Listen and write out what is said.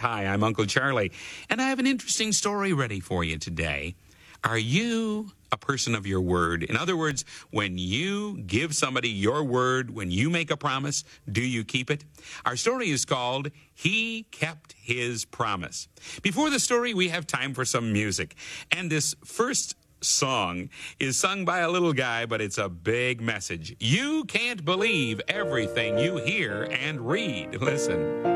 Hi, I'm Uncle Charlie, and I have an interesting story ready for you today. Are you a person of your word? In other words, when you give somebody your word, when you make a promise, do you keep it? Our story is called He Kept His Promise. Before the story, we have time for some music. And this first song is sung by a little guy, but it's a big message. You can't believe everything you hear and read. Listen.